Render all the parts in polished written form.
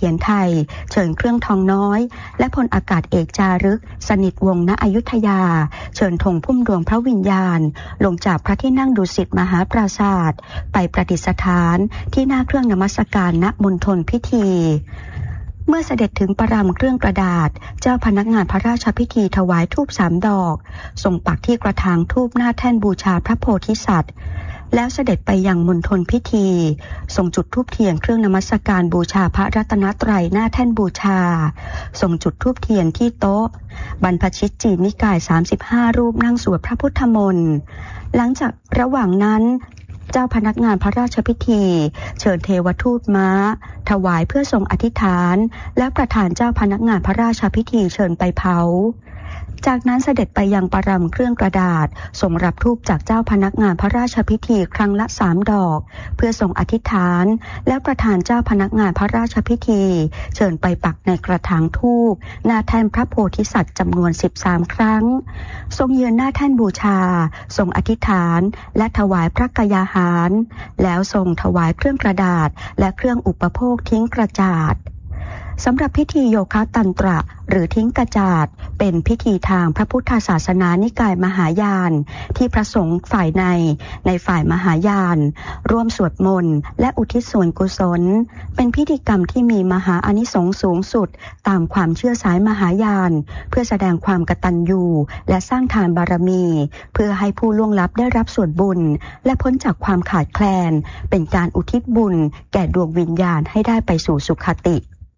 ถียรไทยเชิญเครื่องทองน้อยและพลอากาศเอกจารึกสนิทวงศ์ณอยุธยาเชิญธงพุ่มดวงพระวิญญาณลงจากพระที่นั่งดุสิตมหาปราสาทไปประดิษฐานที่หน้าเครื่องนมัสการณมณฑลพิธีเมื่อเสด็จถึงประรำเครื่องกระดาษเจ้าพนักงานพระราชพิธีถวายธูป3 ดอกทรงปักที่กระถางธูปหน้าแท่นบูชาพระโพธิสัตว์แล้วเสด็จไปยังมณฑลพิธีทรงจุดธูปเทียนเครื่องนมัสการบูชาพระรัตนตรัยหน้าแท่นบูชาทรงจุดธูปเทียนที่โต๊ะบรรพชิตจีนนิกาย35รูปนั่งสวดพระพุทธมนต์หลังจากระหว่างนั้นเจ้าพนักงานพระราชพิธีเชิญเทวทูตม้าถวายเพื่อทรงอธิษฐานและประธานเจ้าพนักงานพระราชพิธีเชิญไปเผาจากนั้นเสด็จไปยังประรำเครื่องกระดาษทรงรับธูปจากเจ้าพนักงานพระราชพิธีครั้งละ3 ดอกเพื่อทรงอธิษฐานและประธานเจ้าพนักงานพระราชพิธีเชิญไปปักในกระถางธูปหน้าแท่นพระโพธิสัตว์จำนวน13 ครั้งทรงยืนหน้าแท่นบูชาทรงอธิษฐานและถวายพระกยาหารแล้วทรงถวายเครื่องกระดาษและเครื่องอุปโภคทิ้งกระจาดสำหรับพิธีโยคะตันตระหรือทิ้งกระจาดเป็นพิธีทางพระพุทธศาสนานิกายมหายานที่พระสงฆ์ฝ่ายในฝ่ายมหายานร่วมสวดมนต์และอุทิศส่วนกุศลเป็นพิธีกรรมที่มีมหาอานิสงส์สูงสุดตามความเชื่อสายมหายานเพื่อแสดงความกตัญญูและสร้างทานบารมีเพื่อให้ผู้ล่วงลับได้รับส่วนบุญและพ้นจากความขาดแคลนเป็นการอุทิศบุญแก่ดวงวิญญาณให้ได้ไปสู่สุคติ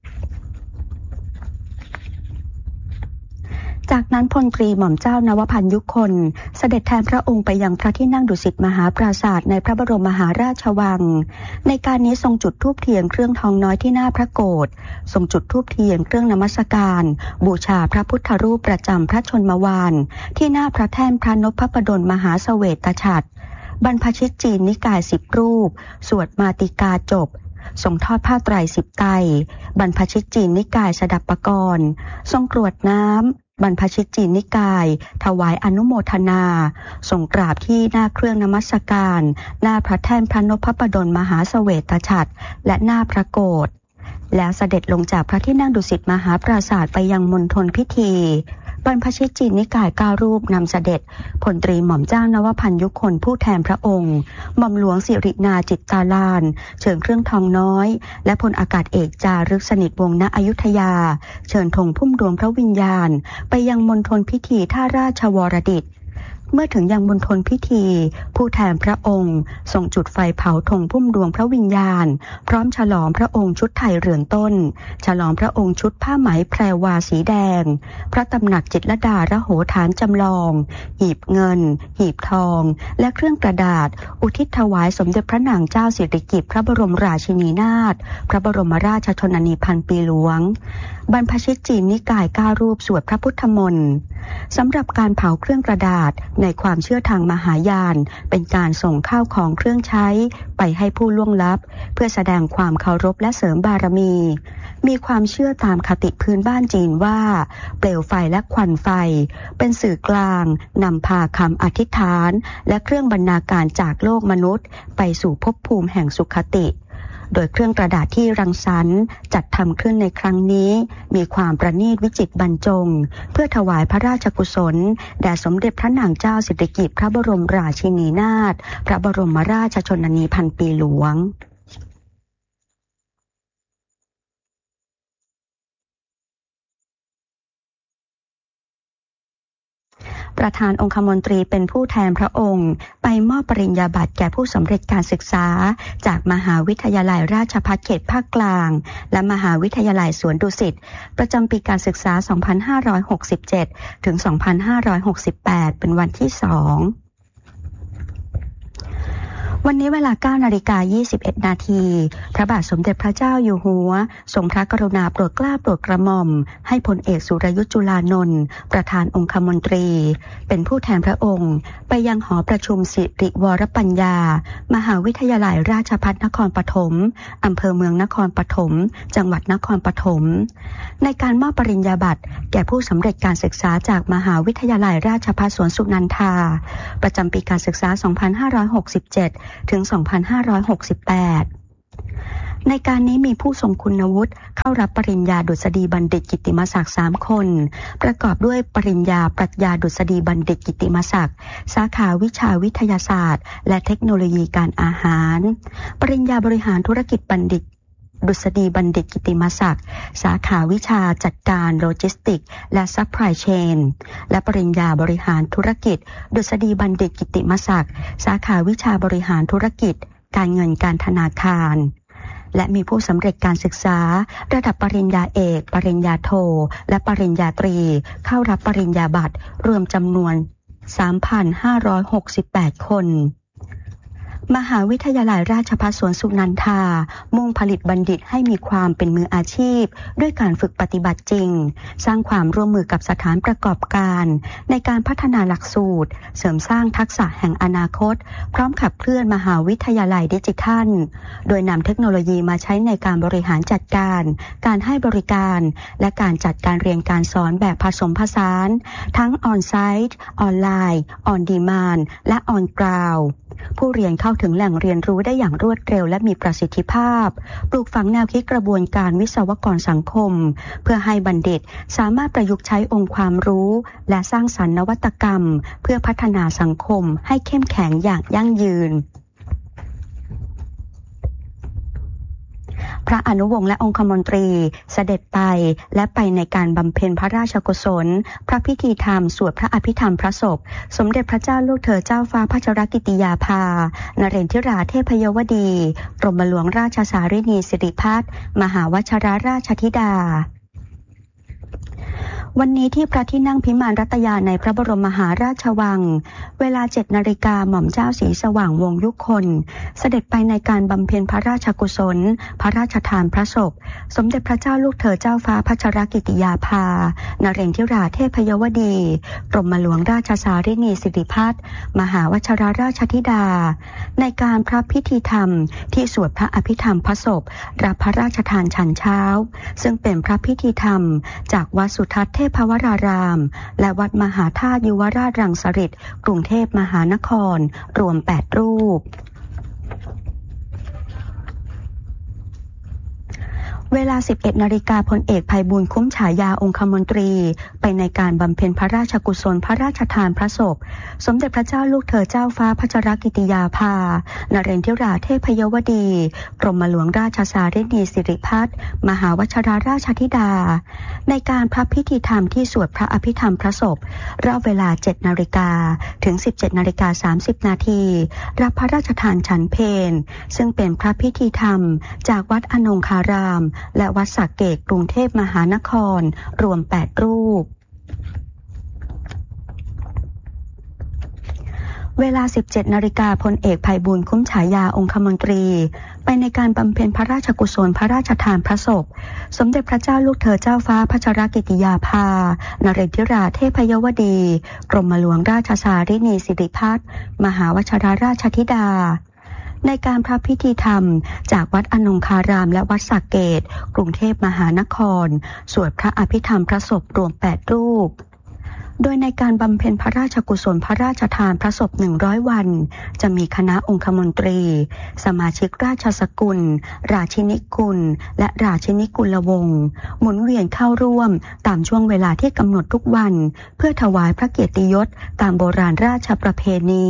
จากนั้นพลตรีหม่อมเจ้านวพันธ์ยุคนเสด็จแทนพระองค์ไปยังพระที่นั่งดุสิตมหาปราสาทในพระบรมมหาราชวังในการนี้ทรงจุดธูปเทียนเครื่องทองน้อยที่หน้าพระโกฐทรงจุดธูปเทียนเครื่องนมัสการบูชาพระพุทธรูปประจำพระชนมวาลที่หน้าพระแท่นพระนพปดลมหาเสวตฉัตรบรรพชิตจีนนิกาย10 รูปสวดมาติกาจบทรงทอดผ้าไตร10 ไตรบรรพชิตจีนนิกายสดับปกรณ์ทรงกรวดน้ำบรรพชิตจีนนิกายถวายอนุโมทนาทรงกราบที่หน้าเครื่องนมัสการหน้าพระแท่นพระนพปดลมหาเสวตฉัตรและหน้าพระโกฐแล้วเสด็จลงจากพระที่นั่งดุสิตมหาปราสาทไปยังมณฑลพิธีบรรพชิตจีนนิกาย9 รูปนำเสด็จพลตรีหม่อมเจ้านวพันธ์ยุคนผู้แทนพระองค์หม่อมหลวงสิรินาจิตตาลานเชิญเครื่องทองน้อยและพลอากาศเอกจารึกสนิทวงศ์ณอยุธยาเชิญธงพุ่มดวงพระวิญญาณไปยังมณฑลพิธีท่าราชวรดิตเมื่อถึงยังมณฑลพิธีผู้แทนพระองค์ทรงจุดไฟเผาธงพุ่มดวงพระวิญญาณพร้อมฉลองพระองค์ชุดไทยเรือนต้นฉลองพระองค์ชุดผ้าไหมแพรวาสีแดงพระตำหนักจิตรลดาระโหฐานจำลองหีบเงินหีบทองและเครื่องกระดาษอุทิศถวายสมเด็จพระนางเจ้าสิริกิติ์พระบรมราชินีนาถพระบรมราชชนนีพันปีหลวงบรรพชิตจีนนิกาย9 รูปสวดพระพุทธมนต์สำหรับการเผาเครื่องกระดาษในความเชื่อทางมหายานเป็นการส่งข้าวของเครื่องใช้ไปให้ผู้ล่วงลับเพื่อแสดงความเคารพและเสริมบารมีความเชื่อตามคติพื้นบ้านจีนว่าเปลวไฟและควันไฟเป็นสื่อกลางนำพาคำอธิษฐานและเครื่องบรรณาการจากโลกมนุษย์ไปสู่ภพภูมิแห่งสุขติโดยเครื่องกระดาษที่รังสรรค์จัดทำขึ้นในครั้งนี้มีความประณีตวิจิตรบรรจงเพื่อถวายพระราชกุศลแด่สมเด็จพระนางเจ้าสิริกิติ์พระบรมราชินีนาถพระบรมราชชนนีพันปีหลวงประธานองคมนตรีเป็นผู้แทนพระองค์ไปมอบปริญญาบัตรแก่ผู้สำเร็จการศึกษาจากมหาวิทยาลัยราชภัฏเขตภาคกลางและมหาวิทยาลัยสวนดุสิตประจำปีการศึกษา 2567 ถึง 2568 เป็นวันที่ 2วันนี้เวลา 9:21 นาทีพระบาทสมเด็จพระเจ้าอยู่หัวทรงพระกรุณาโปรดเกล้าโปรดกระหม่อมให้พลเอกสุรยุทธจุลานนท์ประธานองคมนตรีเป็นผู้แทนพระองค์ไปยังหอประชุมสิริวรปัญญามหาวิทยาลัยราชภัฏนครปฐมอำเภอเมืองนครปฐมจังหวัดนครปฐมในการมอบปริญญาบัตรแก่ผู้สำเร็จการศึกษาจากมหาวิทยาลัยราชภัฏสวนสุนันทาประจำปีการศึกษา 2567 ถึง 2568 ในการนี้มีผู้ทรงคุณวุฒิเข้ารับปริญญาดุษฎีบัณฑิตกิตติมศักดิ์3 คนประกอบด้วยปริญญาปรัชญาดุษฎีบัณฑิตกิตติมศักดิ์สาขาวิชาวิทยาศาสตร์และเทคโนโลยีการอาหารปริญญาบริหารธุรกิจบัณฑิตดุษฎีบัณฑิตกิตติมศักดิ์สาขาวิชาจัดการโลจิสติกส์และซัพพลายเชนและปริญญาบริหารธุรกิจดุษฎีบัณฑิตกิตติมศักดิ์สาขาวิชาบริหารธุรกิจการเงินการธนาคารและมีผู้สำเร็จการศึกษาระดับปริญญาเอกปริญญาโทและปริญญาตรีเข้ารับปริญญาบัตรรวมจำนวน 3,568 คนมหาวิทยาลัยราชภัฏสวนสุนันทามุ่งผลิตบัณฑิตให้มีความเป็นมืออาชีพด้วยการฝึกปฏิบัติจริงสร้างความร่วมมือกับสถานประกอบการในการพัฒนาหลักสูตรเสริมสร้างทักษะแห่งอนาคตพร้อมขับเคลื่อนมหาวิทยาลัยดิจิทัลโดยนำเทคโนโลยีมาใช้ในการบริหารจัดการการให้บริการและการจัดการเรียนการสอนแบบผสมผสานทั้งออนไซต์ออนไลน์ออนดีมานด์และออนกราวด์ผู้เรียนเข้าถึงแหล่งเรียนรู้ได้อย่างรวดเร็วและมีประสิทธิภาพปลูกฝังแนวคิดกระบวนการวิศวกรสังคมเพื่อให้บัณฑิตสามารถประยุกต์ใช้องค์ความรู้และสร้างสรรค์นวัตกรรมเพื่อพัฒนาสังคมให้เข้มแข็งอย่างยั่งยืนพระอนุวงศ์และองคมนตรีเสด็จไปและไปในการบำเพ็ญพระราชกุศลพระพิธีธรรมสวดพระอภิธรรมพระศพสมเด็จพระเจ้าลูกเธอเจ้าฟ้าพัชรกิติยาภานเรนทิราเทพยวดีกรมหลวงราชสารินีสิริพัฒน์มหาวชิรราชธิดาวันนี้ที่พระที่นั่งพิมานรัตยาในพระบรมมหาราชวังเวลา 7 นาฬิกาหม่อมเจ้าศรีสว่างวงศ์ยุคลเสด็จไปในการบำเพ็ญพระราชกุศลพระราชทานพระศพสมเด็จพระเจ้าลูกเธอเจ้าฟ้าพัชรกิติยาภานเรนทิราเทพยวดีกรมหลวงราชสารินีสิริพัฒน์มหาวชิรราชธิดาในการพระพิธีธรรมที่สวดพระอภิธรรมพระศพรับพระราชทานฉันเช้าซึ่งเป็นพระพิธีธรรมจากวัดสุทัศน์เทพวรารามและวัดมหาธาตุยุวราชรังสฤษฎ์กรุงเทพมหานครรวม8 รูปเวลา 11 นาฬิกาพลเอกไพบูลย์คุ้มฉายาองคมนตรีไปในการบำเพ็ญพระราชกุศลพระราชทานพระศพสมเด็จพระเจ้าลูกเธอเจ้าฟ้าพัชรกิติยาภานเรนทิราเทพยวดีกรมหลวงราชสารินีสิริพัฒน์มหาวชิรราชธิดาในการพระพิธีธรรมที่สวดพระอภิธรรมพระศพรอบเวลา 7 นาฬิกาถึง 17:30 นาทีรับพระราชทานฉันเพลซึ่งเป็นพระพิธีธรรมจากวัดอนงคารามและวัดสระเกษกรุงเทพมหานครรวม8 รูปเวลา 17 นาฬิกาพลเอกไพบูลย์คุ้มฉายาองคมนตรีไปในการบำเพ็ญพระราชกุศลพระราชทานพระศพสมเด็จพระเจ้าลูกเธอเจ้าฟ้าพัชรกิติยาภานเรนทิราเทพยวดีกรมหลวงราชสารินีสิริพัฒน์มหาวชิรราชธิดาในการพระพิธีธรรมจากวัดอนงคารามและวัดสระเกษกรุงเทพมหานครสวดพระอภิธรรมพระศพรวม8 รูปโดยในการบำเพ็ญพระราชกุศลพระราชทานพระศพ100 วันจะมีคณะองคมนตรีสมาชิกราชสกุลราชินีกุลและราชินีกุลวงศ์หมุนเวียนเข้าร่วมตามช่วงเวลาที่กำหนดทุกวันเพื่อถวายพระเกียรติยศตามโบราณราชประเพณี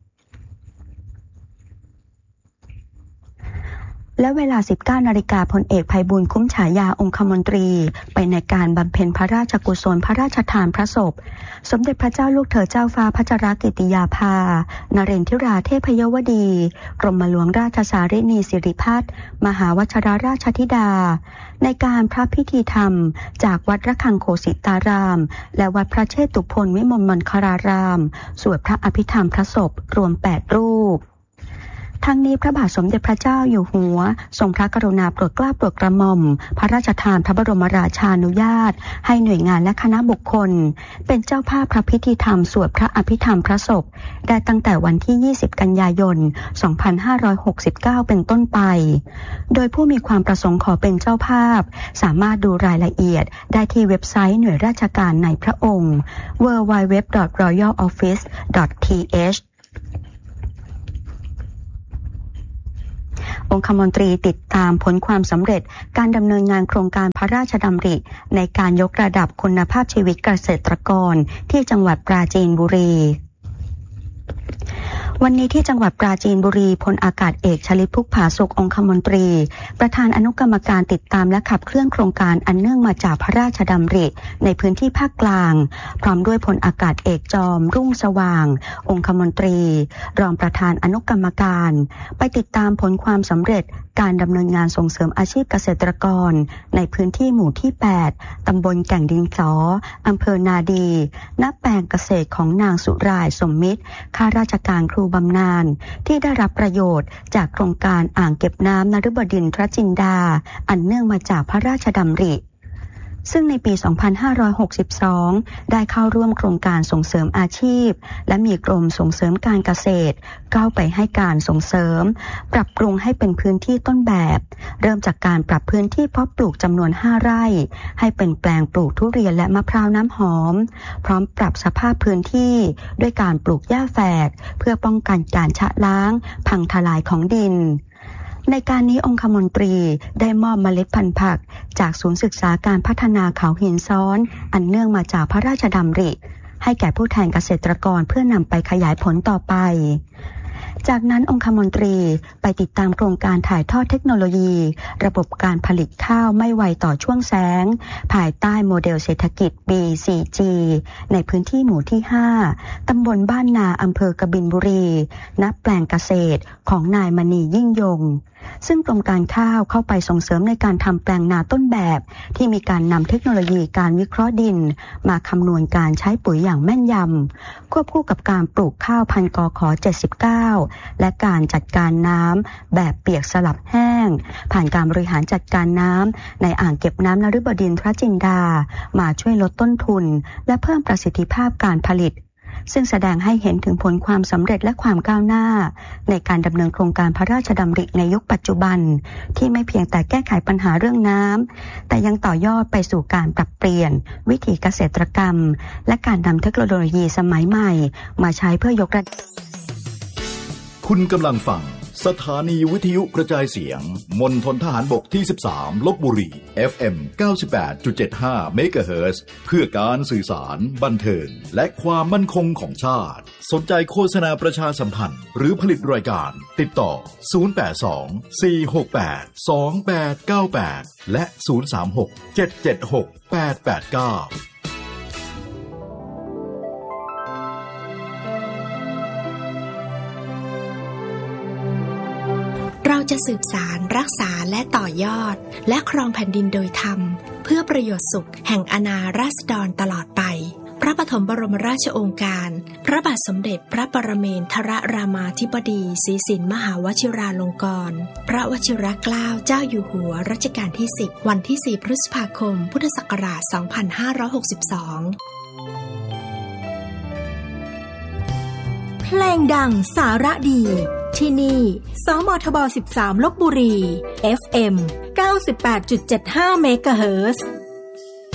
และเวลา 19 นาฬิกาพลเอกไพบูลย์คุ้มฉายาองคมนตรีไปในการบำเพ็ญพระราชกุศลพระราชทานพระศพสมเด็จพระเจ้าลูกเธอเจ้าฟ้าพัชรกิติยาภานเรนทิราเทพยวดีกรมหลวงราชสารินีสิริพัฒน์มหาวชิรราชธิดาในการพระพิธีธรรมจากวัดระฆังโคสิตารามและวัดพระเชตุพนวิมลมังคลารามสวดพระอภิธรรมพระศพรวม8 รูปทั้งนี้พระบาทสมเด็จพระเจ้าอยู่หัวทรงพระกรุณาโปรดเกล้าโปรดกระหม่อมพระราชทานพระบรมราชานุญาตให้หน่วยงานและคณะบุคคลเป็นเจ้าภาพพระพิธีธรรมสวดพระอภิธรรมพระศพได้ตั้งแต่วันที่ 20 กันยายน 2569 เป็นต้นไปโดยผู้มีความประสงค์ขอเป็นเจ้าภาพสามารถดูรายละเอียดได้ที่เว็บไซต์หน่วยราชการในพระองค์ www.royaloffice.th องคมนตรีติดตามผลความสำเร็จการดำเนินงานโครงการพระราชดำริในการยกระดับคุณภาพชีวิตเกษตรกรที่จังหวัดปราจีนบุรีวันนี้ที่จังหวัดปราจีนบุรีพลอากาศเอกชลิต พุกผาสุกองคมนตรีประธานอนุกรรมการติดตามและขับเคลื่อนโครงการอันเนื่องมาจากพระราชดำริในพื้นที่ภาคกลางพร้อมด้วยพลอากาศเอกจอมรุ่งสว่างองคมนตรีรองประธานอนุกรรมการไปติดตามผลความสำเร็จการดำเนินงานส่งเสริมอาชีพเกษตรกรในพื้นที่หมู่ที่8ตำบลแก่งดินสออำเภอนาดีณแปลงเกษตรของนางสุร่ายสมมิตรข้าราชการครูบำนาญที่ได้รับประโยชน์จากโครงการอ่างเก็บน้ำนฤบดินทรจินดาอันเนื่องมาจากพระราชดำริซึ่งในปี 2562 ได้เข้าร่วมโครงการส่งเสริมอาชีพและมีกรมส่งเสริมการเกษตรเข้าไปให้การส่งเสริมปรับปรุงให้เป็นพื้นที่ต้นแบบเริ่มจากการปรับพื้นที่เพาะปลูกจำนวน5 ไร่ให้เป็นแปลงปลูกทุเรียนและมะพร้าวน้ำหอมพร้อมปรับสภาพพื้นที่ด้วยการปลูกหญ้าแฝกเพื่อป้องกันการชะล้างพังทลายของดินในการนี้องคมนตรีได้มอบเมล็ดพันธุ์ผักจากศูนย์ศึกษาการพัฒนาเขาหินซ้อนอันเนื่องมาจากพระราชดำริให้แก่ผู้แทนเกษตรกรเพื่อนำไปขยายผลต่อไปจากนั้นองคมนตรีไปติดตามโครงการถ่ายทอดเทคโนโลยีระบบการผลิตข้าวไม่ไวต่อช่วงแสงภายใต้โมเดลเศรษฐกิจ B4G ในพื้นที่หมู่ที่5ตำบลบ้านนาอำเภอกบินบุรีณแปลงเกษตรของนายมณียิ่งยงซึ่งกรมการข้าวเข้าไปส่งเสริมในการทำแปลงนาต้นแบบที่มีการนำเทคโนโลยีการวิเคราะห์ดินมาคำนวณการใช้ปุ๋ยอย่างแม่นยำควบคู่กับการปลูกข้าวพันธุ์กข79และการจัดการน้ำแบบเปียกสลับแห้งผ่านการบริหารจัดการน้ำในอ่างเก็บน้ำนฤบดินทรจินดามาช่วยลดต้นทุนและเพิ่มประสิทธิภาพการผลิตซึ่งแสดงให้เห็นถึงผลความสำเร็จและความก้าวหน้าในการดำเนินโครงการพระราชดำริในยุคปัจจุบันที่ไม่เพียงแต่แก้ไขปัญหาเรื่องน้ำแต่ยังต่อยอดไปสู่การปรับเปลี่ยนวิถีเกษตรกรรมและการนำเทคโนโลยีสมัยใหม่มาใช้เพื่อยกระดับคุณกำลังฟังสถานีวิทยุกระจายเสียงมณฑลทหารบกที่13ลพบุรี FM 98.75 เมกะเฮิรตซ์เพื่อการสื่อสารบันเทิงและความมั่นคงของชาติสนใจโฆษณาประชาสัมพันธ์หรือผลิตรายการติดต่อ082 468 2898และ036 776 889 เราจะสืบสานรักษาและต่อยอดและครองแผ่นดินโดยธรรมเพื่อประโยชน์สุขแห่งอาณาราษฎรตลอดไปพระปฐมบรมราชโองการพระบาทสมเด็จพระปรเมนทรรามาธิบดีศรีสินมหาวชิราลงกรณ์พระวชิรเกล้าเจ้าอยู่หัวรัชกาลที่10วันที่4พฤษภาคมพุทธศักราช2562 เพลงดังสาระดีที่นี่สมทบ13ลพบุรี FM 98.75 เมกะเฮิรตซ์